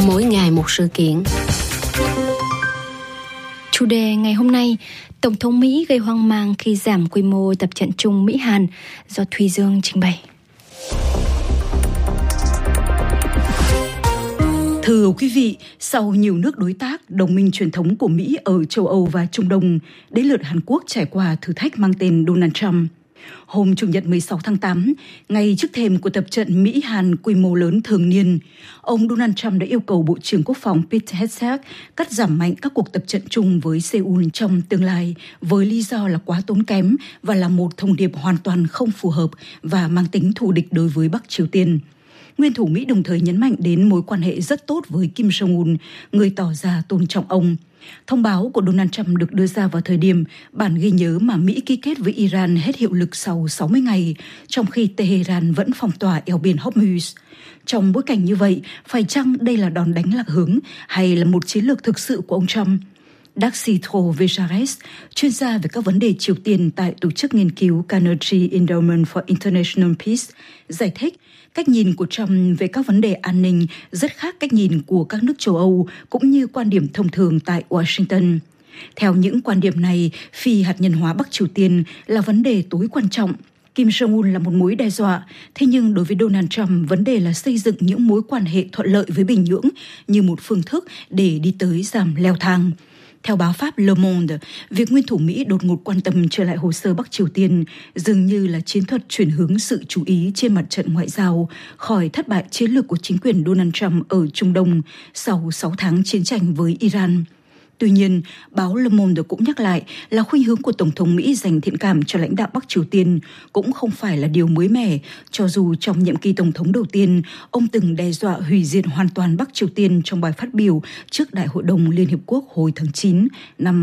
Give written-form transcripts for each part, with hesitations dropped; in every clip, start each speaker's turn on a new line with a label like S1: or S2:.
S1: mỗi ngày một sự kiện.
S2: Chủ đề ngày hôm nay, Tổng thống Mỹ gây hoang mang khi giảm quy mô tập trận chung Mỹ-Hàn, do Thùy Dương trình bày.
S3: Thưa quý vị, sau nhiều nước đối tác, đồng minh truyền thống của Mỹ ở châu Âu và Trung Đông, đến lượt Hàn Quốc trải qua thử thách mang tên Donald Trump. Hôm Chủ nhật 16 tháng 8, ngay trước thềm của tập trận Mỹ-Hàn quy mô lớn thường niên, ông Donald Trump đã yêu cầu Bộ trưởng Quốc phòng Pete Hegseth cắt giảm mạnh các cuộc tập trận chung với Seoul trong tương lai, với lý do là quá tốn kém và là một thông điệp hoàn toàn không phù hợp và mang tính thù địch đối với Bắc Triều Tiên. Nguyên thủ Mỹ đồng thời nhấn mạnh đến mối quan hệ rất tốt với Kim Jong-un, người tỏ ra tôn trọng ông. Thông báo của Donald Trump được đưa ra vào thời điểm bản ghi nhớ mà Mỹ ký kết với Iran hết hiệu lực sau 60 ngày, trong khi Tehran vẫn phong tỏa eo biển Hormuz. Trong bối cảnh như vậy, phải chăng đây là đòn đánh lạc hướng hay là một chiến lược thực sự của ông Trump? Daxitro Vejares, chuyên gia về các vấn đề Triều Tiên tại tổ chức nghiên cứu Carnegie Endowment for International Peace, giải thích cách nhìn của Trump về các vấn đề an ninh rất khác cách nhìn của các nước châu Âu cũng như quan điểm thông thường tại Washington. Theo những quan điểm này, phi hạt nhân hóa Bắc Triều Tiên là vấn đề tối quan trọng. Kim Jong-un là một mối đe dọa, thế nhưng đối với Donald Trump, vấn đề là xây dựng những mối quan hệ thuận lợi với Bình Nhưỡng như một phương thức để đi tới giảm leo thang. Theo báo Pháp Le Monde, việc nguyên thủ Mỹ đột ngột quan tâm trở lại hồ sơ Bắc Triều Tiên dường như là chiến thuật chuyển hướng sự chú ý trên mặt trận ngoại giao khỏi thất bại chiến lược của chính quyền Donald Trump ở Trung Đông sau 6 tháng chiến tranh với Iran. Tuy nhiên, báo Le Monde cũng nhắc lại là khuynh hướng của Tổng thống Mỹ dành thiện cảm cho lãnh đạo Bắc Triều Tiên cũng không phải là điều mới mẻ, cho dù trong nhiệm kỳ Tổng thống đầu tiên, ông từng đe dọa hủy diệt hoàn toàn Bắc Triều Tiên trong bài phát biểu trước Đại hội đồng Liên Hiệp Quốc hồi tháng 9 năm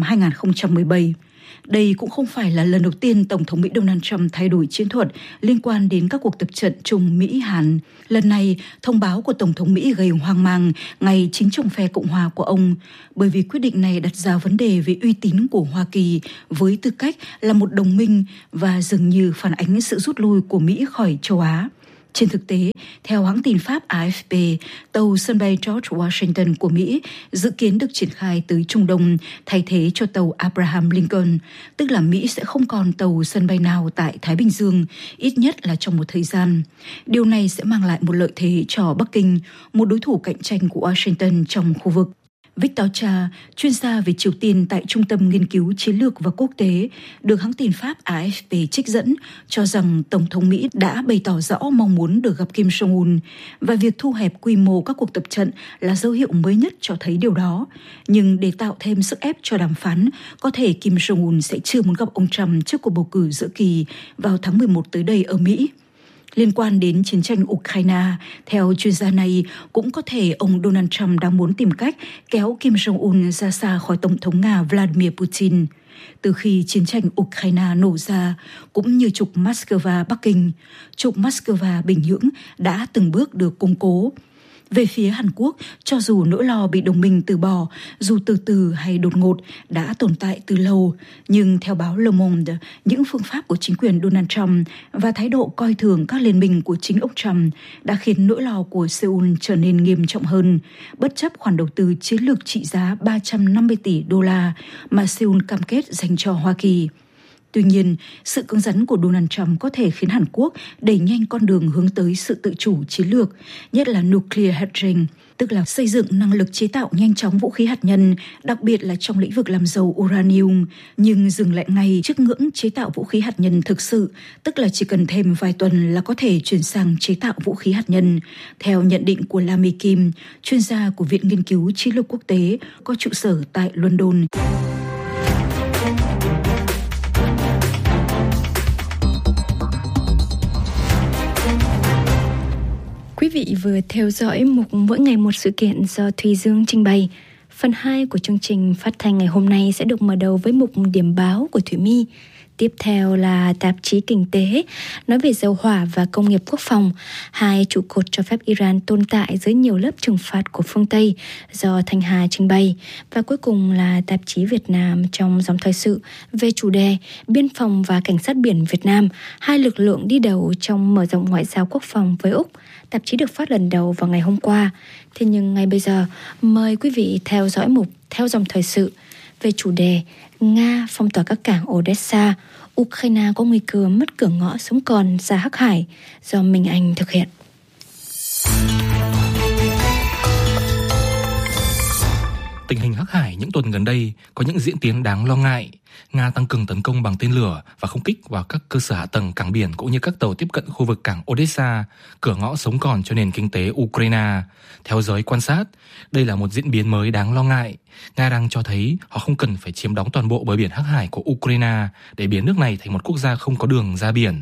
S3: 2017. Đây cũng không phải là lần đầu tiên Tổng thống Mỹ Donald Trump thay đổi chiến thuật liên quan đến các cuộc tập trận chung Mỹ-Hàn. Lần này, thông báo của Tổng thống Mỹ gây hoang mang ngay chính trong phe Cộng hòa của ông, bởi vì quyết định này đặt ra vấn đề về uy tín của Hoa Kỳ với tư cách là một đồng minh và dường như phản ánh sự rút lui của Mỹ khỏi châu Á. Trên thực tế, theo hãng tin Pháp AFP, tàu sân bay George Washington của Mỹ dự kiến được triển khai tới Trung Đông thay thế cho tàu Abraham Lincoln, tức là Mỹ sẽ không còn tàu sân bay nào tại Thái Bình Dương, ít nhất là trong một thời gian. Điều này sẽ mang lại một lợi thế cho Bắc Kinh, một đối thủ cạnh tranh của Washington trong khu vực. Victor Cha, chuyên gia về Triều Tiên tại Trung tâm Nghiên cứu Chiến lược và Quốc tế, được hãng tin Pháp AFP trích dẫn, cho rằng Tổng thống Mỹ đã bày tỏ rõ mong muốn được gặp Kim Jong-un và việc thu hẹp quy mô các cuộc tập trận là dấu hiệu mới nhất cho thấy điều đó. Nhưng để tạo thêm sức ép cho đàm phán, có thể Kim Jong-un sẽ chưa muốn gặp ông Trump trước cuộc bầu cử giữa kỳ vào tháng 11 tới đây ở Mỹ. Liên quan đến chiến tranh Ukraine, theo chuyên gia này, cũng có thể ông Donald Trump đang muốn tìm cách kéo Kim Jong-un ra xa khỏi Tổng thống Nga Vladimir Putin. Từ khi chiến tranh Ukraine nổ ra, cũng như trục Moscow-Bắc Kinh, trục Moscow-Bình Nhưỡng đã từng bước được củng cố. Về phía Hàn Quốc, cho dù nỗi lo bị đồng minh từ bỏ, dù từ từ hay đột ngột, đã tồn tại từ lâu, nhưng theo báo Le Monde, những phương pháp của chính quyền Donald Trump và thái độ coi thường các liên minh của chính ông Trump đã khiến nỗi lo của Seoul trở nên nghiêm trọng hơn, bất chấp khoản đầu tư chiến lược trị giá 350 tỷ đô la mà Seoul cam kết dành cho Hoa Kỳ. Tuy nhiên, sự cứng rắn của Donald Trump có thể khiến Hàn Quốc đẩy nhanh con đường hướng tới sự tự chủ chiến lược, nhất là nuclear hedging, tức là xây dựng năng lực chế tạo nhanh chóng vũ khí hạt nhân, đặc biệt là trong lĩnh vực làm giàu uranium, nhưng dừng lại ngay trước ngưỡng chế tạo vũ khí hạt nhân thực sự, tức là chỉ cần thêm vài tuần là có thể chuyển sang chế tạo vũ khí hạt nhân, theo nhận định của Lamy Kim, chuyên gia của Viện Nghiên cứu Chiến lược Quốc tế có trụ sở tại London.
S2: Quý vị vừa theo dõi mục Mỗi ngày một sự kiện do Thùy Dương trình bày. Phần 2 của chương trình phát thanh ngày hôm nay sẽ được mở đầu với mục điểm báo của Thủy My. Tiếp theo là tạp chí Kinh tế nói về dầu hỏa và công nghiệp quốc phòng, hai trụ cột cho phép Iran tồn tại dưới nhiều lớp trừng phạt của phương Tây do Thanh Hà trình bày. Và cuối cùng là tạp chí Việt Nam trong dòng thời sự về chủ đề Biên phòng và Cảnh sát biển Việt Nam, hai lực lượng đi đầu trong mở rộng ngoại giao quốc phòng với Úc. Tạp chí được phát lần đầu vào ngày hôm qua. Thế nhưng ngay bây giờ, mời quý vị theo dõi mục Theo dòng thời sự về chủ đề Nga phong tỏa các cảng Odessa, Ukraine có nguy cơ mất cửa ngõ sống còn ra Hắc Hải, do Minh Anh thực hiện.
S1: Tình hình Hắc Hải những tuần gần đây có những diễn tiến đáng lo ngại. Nga tăng cường tấn công bằng tên lửa và không kích vào các cơ sở hạ tầng cảng biển cũng như các tàu tiếp cận khu vực cảng Odessa, cửa ngõ sống còn cho nền kinh tế Ukraine. Theo giới quan sát, đây là một diễn biến mới đáng lo ngại. Nga đang cho thấy họ không cần phải chiếm đóng toàn bộ bờ biển Hắc Hải của Ukraine để biến nước này thành một quốc gia không có đường ra biển.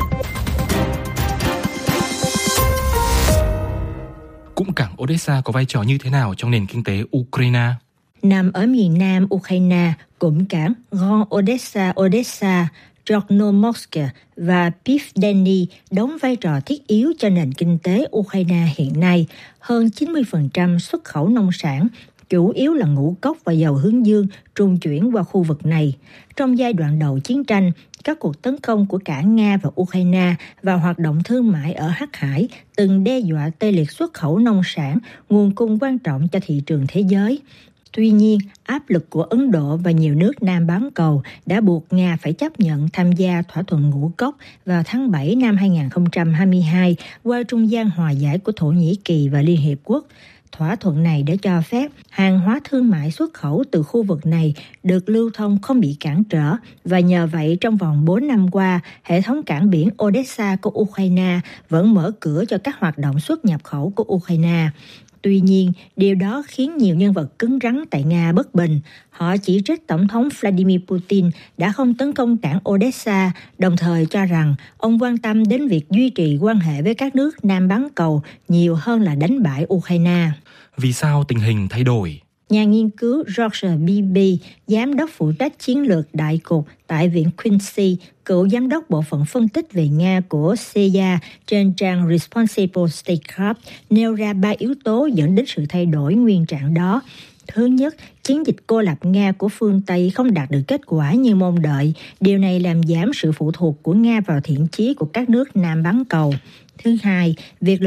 S1: Cụm cảng Odessa có vai trò như thế nào trong nền kinh tế Ukraine?
S4: Nằm ở miền nam Ukraine, cụm cảng Grand Odessa, Chornomorsk và Pivdeny đóng vai trò thiết yếu cho nền kinh tế Ukraine hiện nay. Hơn 90% xuất khẩu nông sản, chủ yếu là ngũ cốc và dầu hướng dương, trung chuyển qua khu vực này. Trong giai đoạn đầu chiến tranh, các cuộc tấn công của cả Nga và Ukraine vào hoạt động thương mại ở Hắc Hải từng đe dọa tê liệt xuất khẩu nông sản, nguồn cung quan trọng cho thị trường thế giới. Tuy nhiên, áp lực của Ấn Độ và nhiều nước Nam bán cầu đã buộc Nga phải chấp nhận tham gia thỏa thuận ngũ cốc vào tháng 7 năm 2022 qua trung gian hòa giải của Thổ Nhĩ Kỳ và Liên Hiệp Quốc. Thỏa thuận này đã cho phép hàng hóa thương mại xuất khẩu từ khu vực này được lưu thông không bị cản trở, và nhờ vậy trong vòng 4 năm qua, hệ thống cảng biển Odessa của Ukraine vẫn mở cửa cho các hoạt động xuất nhập khẩu của Ukraine. Tuy nhiên, điều đó khiến nhiều nhân vật cứng rắn tại Nga bất bình. Họ chỉ trích Tổng thống Vladimir Putin đã không tấn công cảng Odessa, đồng thời cho rằng ông quan tâm đến việc duy trì quan hệ với các nước Nam bán cầu nhiều hơn là đánh bại Ukraine.
S1: Vì sao tình hình thay đổi?
S4: Nhà nghiên cứu George Beebe, giám đốc phụ trách chiến lược đại cục tại Viện Quincy, cựu giám đốc bộ phận phân tích về Nga của CIA trên trang Responsible Statecraft, nêu ra 3 yếu tố dẫn đến sự thay đổi nguyên trạng đó. Thứ nhất, chiến dịch cô lập Nga của phương Tây không đạt được kết quả như mong đợi. Điều này làm giảm sự phụ thuộc của Nga vào thiện chí của các nước Nam bán cầu. Thứ hai, việc